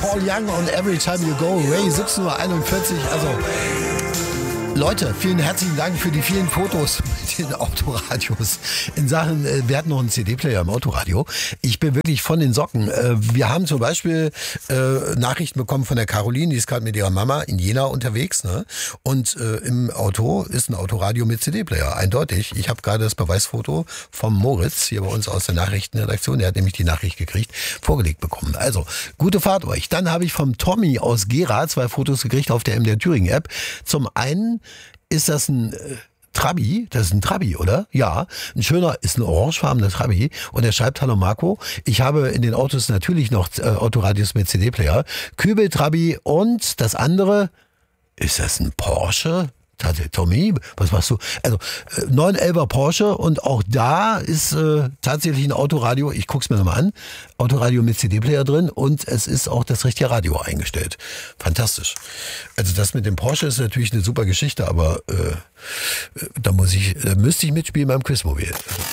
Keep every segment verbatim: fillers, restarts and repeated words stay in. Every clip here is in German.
Paul Young und Every Time You Go Away, siebzehn Uhr einundvierzig. Also, Leute, vielen herzlichen Dank für die vielen Fotos mit den Autoradios. In Sachen, äh, wir hatten noch einen C D-Player im Autoradio. Ich bin wirklich von den Socken. Äh, wir haben zum Beispiel äh, Nachrichten bekommen von der Caroline, die ist gerade mit ihrer Mama in Jena unterwegs. Ne? Und äh, im Auto ist ein Autoradio mit C D-Player, eindeutig. Ich habe gerade das Beweisfoto vom Moritz, hier bei uns aus der Nachrichtenredaktion, der hat nämlich die Nachricht gekriegt, vorgelegt bekommen. Also, gute Fahrt euch. Dann habe ich vom Tommy aus Gera zwei Fotos gekriegt auf der M D R Thüringen App. Zum einen ist das ein äh, Trabi, das ist ein Trabi, oder? Ja, ein schöner, ist ein orangefarbener Trabi. Und er schreibt, hallo Marco, ich habe in den Autos natürlich noch äh, Autoradios mit C D-Player, Kübel Trabi und das andere, ist das ein Porsche? Tommy, was machst du? Also äh, neun elfer Porsche und auch da ist äh, tatsächlich ein Autoradio, ich guck's mir nochmal an, Autoradio mit C D-Player drin und es ist auch das richtige Radio eingestellt. Fantastisch. Also das mit dem Porsche ist natürlich eine super Geschichte, aber äh, da muss ich, da müsste ich mitspielen beim Quizmobil.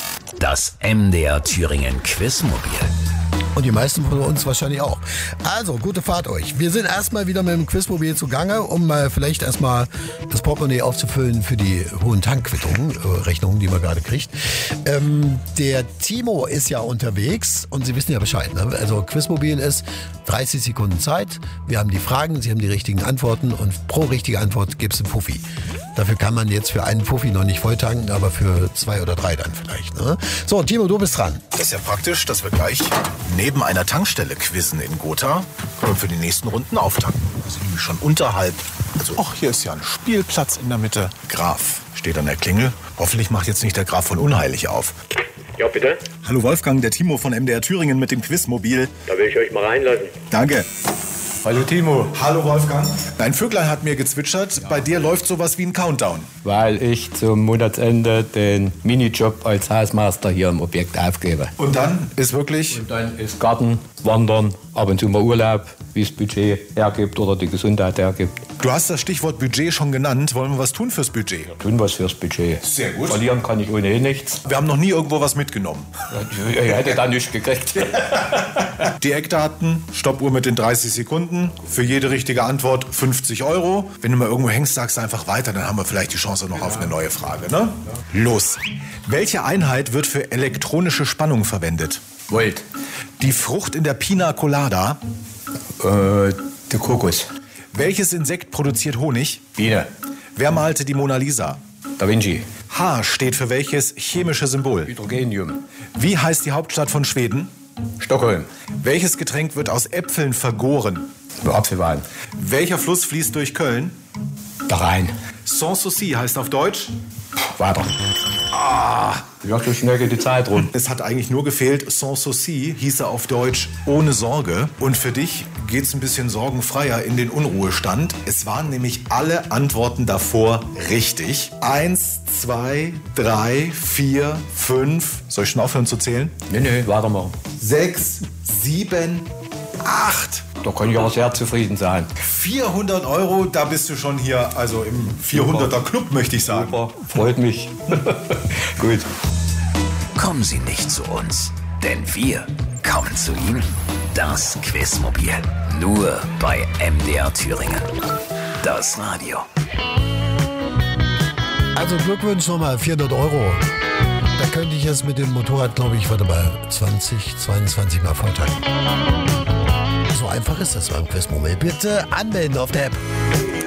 Das M D R Thüringen Quizmobil. Und die meisten von uns wahrscheinlich auch. Also, gute Fahrt euch. Wir sind erstmal wieder mit dem Quizmobil zugange, um mal vielleicht erstmal das Portemonnaie aufzufüllen für die hohen Tankquittungen, äh, Rechnungen, die man gerade kriegt. Ähm, der Timo ist ja unterwegs und Sie wissen ja Bescheid. Ne? Also Quizmobil ist dreißig Sekunden Zeit. Wir haben die Fragen, Sie haben die richtigen Antworten und pro richtige Antwort gibt es einen Fuffi. Dafür kann man jetzt für einen Fuffi noch nicht voll tanken, aber für zwei oder drei dann vielleicht. Ne? So, Timo, du bist dran. Das ist ja praktisch, dass wir gleich neben einer Tankstelle quizzen in Gotha können wir für die nächsten Runden auftanken. Also nämlich schon unterhalb. Also, ach, hier ist ja ein Spielplatz in der Mitte. Graf steht an der Klingel. Hoffentlich macht jetzt nicht der Graf von Unheilig auf. Ja, bitte? Hallo Wolfgang, der Timo von M D R Thüringen mit dem Quizmobil. Da will ich euch mal reinlassen. Danke. Hallo Timo. Hallo Wolfgang. Ein Vöglein hat mir gezwitschert, bei dir läuft sowas wie ein Countdown. Weil ich zum Monatsende den Minijob als Hausmeister hier im Objekt aufgebe. Und dann ist wirklich... Und dann ist Garten, Wandern, ab und zu mal Urlaub, wie es Budget hergibt oder die Gesundheit hergibt. Du hast das Stichwort Budget schon genannt. Wollen wir was tun fürs Budget? Wir tun was fürs Budget. Sehr gut. Verlieren kann ich ohnehin nichts. Wir haben noch nie irgendwo was mitgenommen. Ich hätte da nichts gekriegt. Die Eckdaten, Stoppuhr mit den dreißig Sekunden. Für jede richtige Antwort fünfzig Euro. Wenn du mal irgendwo hängst, sagst du einfach weiter, dann haben wir vielleicht die Chance noch auf eine neue Frage. Ne? Los. Welche Einheit wird für elektronische Spannung verwendet? Volt. Die Frucht in der Pina Colada. Äh, der Kokos. Welches Insekt produziert Honig? Biene. Wer malte die Mona Lisa? Da Vinci. H steht für welches chemische Symbol? Hydrogenium. Wie heißt die Hauptstadt von Schweden? Stockholm. Welches Getränk wird aus Äpfeln vergoren? Apfelwein. Welcher Fluss fließt durch Köln? Da Rhein. Sanssouci heißt auf Deutsch? Weiter. Ah, ja, so schnell geht die Zeit rum. Es hat eigentlich nur gefehlt, Sanssouci hieße auf Deutsch ohne Sorge. Und für dich geht's ein bisschen sorgenfreier in den Unruhestand. Es waren nämlich alle Antworten davor richtig. Eins, zwei, drei, vier, fünf. Soll ich schon aufhören zu zählen? Nee, nee, weiter machen. Sechs, sieben, acht. Da kann ich aber sehr zufrieden sein. vierhundert Euro, da bist du schon hier, also im vierhunderter Club, möchte ich sagen. Super, freut mich. Gut. Kommen Sie nicht zu uns, denn wir kommen zu Ihnen. Das Quizmobil. Nur bei M D R Thüringen. Das Radio. Also Glückwunsch nochmal, vierhundert Euro. Da könnte ich jetzt mit dem Motorrad, glaube ich, warte mal, zwanzig, zweiundzwanzig Mal volltanken. So einfach ist das beim Quizmobil. Bitte anmelden auf der App.